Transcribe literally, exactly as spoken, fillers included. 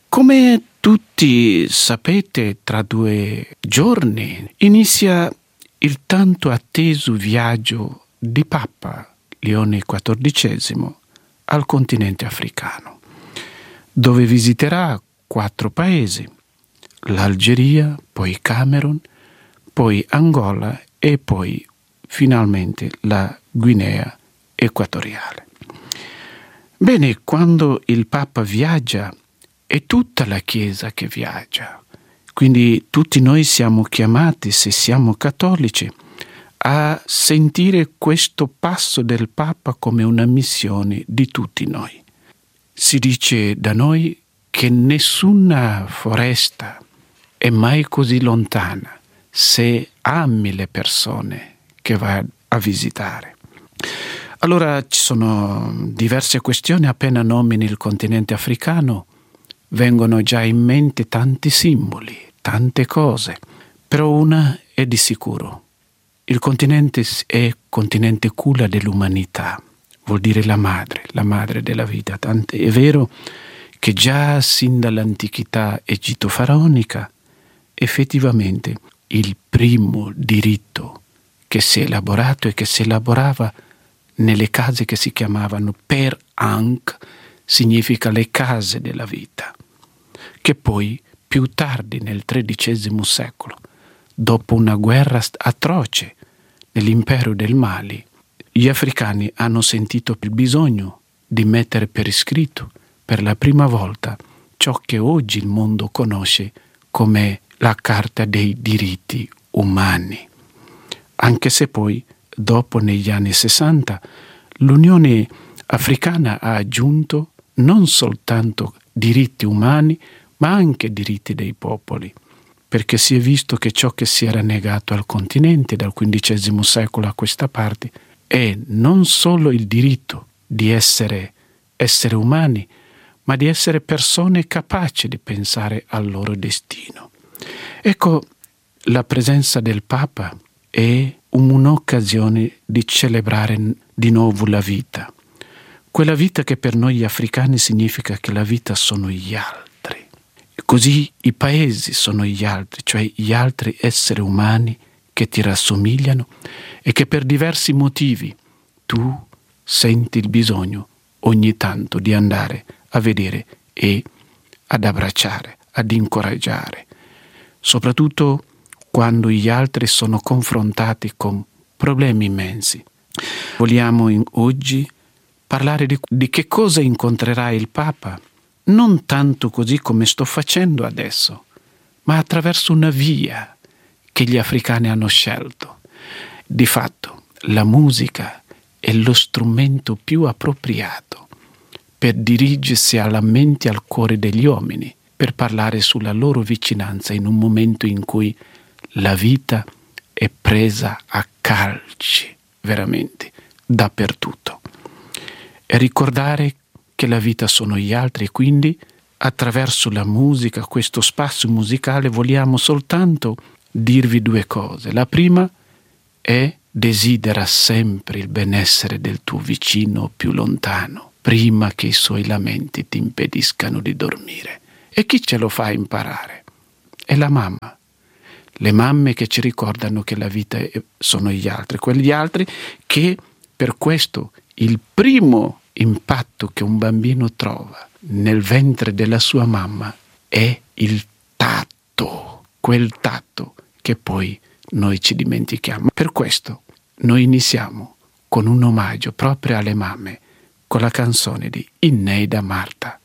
Come tutti sapete, tra due giorni inizia il tanto atteso viaggio di Papa Leone quattordicesimo al continente africano, dove visiterà quattro paesi: l'Algeria, poi Camerun, poi Angola e poi finalmente la Guinea Equatoriale. Bene, quando il Papa viaggia è tutta la Chiesa che viaggia, quindi tutti noi siamo chiamati, se siamo cattolici, a sentire questo passo del Papa come una missione di tutti noi. Si dice da noi che nessuna foresta è mai così lontana se ami le persone che va a visitare. Allora ci sono diverse questioni, appena nomini il continente africano vengono già in mente tanti simboli, tante cose, però una è di sicuro: il continente è continente culla dell'umanità, vuol dire la madre, la madre della vita. Tanto è vero che già sin dall'antichità egitto-faraonica effettivamente il primo diritto che si è elaborato e che si elaborava nelle case che si chiamavano Per Ankh, significa le case della vita, che poi più tardi nel tredicesimo secolo, dopo una guerra atroce nell'impero del Mali, gli africani hanno sentito il bisogno di mettere per iscritto per la prima volta ciò che oggi il mondo conosce come la Carta dei diritti umani, anche se poi dopo, negli anni sessanta, l'Unione Africana ha aggiunto non soltanto diritti umani, ma anche diritti dei popoli, perché si è visto che ciò che si era negato al continente dal quindicesimo secolo a questa parte è non solo il diritto di essere esseri umani, ma di essere persone capaci di pensare al loro destino. Ecco, la presenza del Papa è un'occasione di celebrare di nuovo la vita. Quella vita che per noi africani significa che la vita sono gli altri. E così i paesi sono gli altri, cioè gli altri esseri umani che ti rassomigliano e che per diversi motivi tu senti il bisogno ogni tanto di andare a vedere e ad abbracciare, ad incoraggiare, soprattutto quando gli altri sono confrontati con problemi immensi. Vogliamo in, oggi parlare di, di che cosa incontrerà il Papa, non tanto così come sto facendo adesso, ma attraverso una via che gli africani hanno scelto. Di fatto, la musica è lo strumento più appropriato per dirigersi alla mente e al cuore degli uomini, per parlare sulla loro vicinanza in un momento in cui la vita è presa a calci, veramente, dappertutto. E ricordare che la vita sono gli altri, e quindi attraverso la musica, questo spazio musicale, vogliamo soltanto dirvi due cose. La prima è: desidera sempre il benessere del tuo vicino più lontano, prima che i suoi lamenti ti impediscano di dormire. E chi ce lo fa imparare? È la mamma. Le mamme che ci ricordano che la vita sono gli altri, quegli altri che per questo il primo impatto che un bambino trova nel ventre della sua mamma è il tatto, quel tatto che poi noi ci dimentichiamo. Per questo noi iniziamo con un omaggio proprio alle mamme, con la canzone di Inneida Marta.